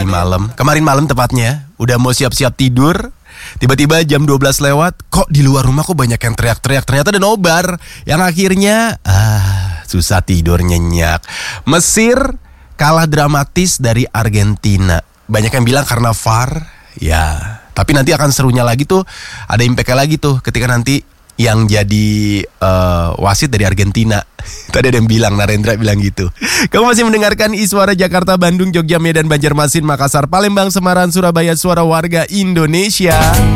tadi malam. Kemarin malam tepatnya. Udah mau siap-siap tidur. Tiba-tiba jam 12 lewat. Kok di luar rumah kok banyak yang teriak-teriak. Ternyata ada nobar. Yang akhirnya susah tidur nyenyak. Mesir kalah dramatis dari Argentina. Banyak yang bilang karena VAR. Ya, tapi nanti akan serunya lagi tuh. Ada impact-nya lagi tuh ketika nanti yang jadi wasit dari Argentina. Tadi ada yang bilang, Narendra bilang gitu. Kamu masih mendengarkan Iswara Jakarta, Bandung, Jogja, Medan, Banjarmasin, Makassar, Palembang, Semarang, Surabaya, suara warga Indonesia.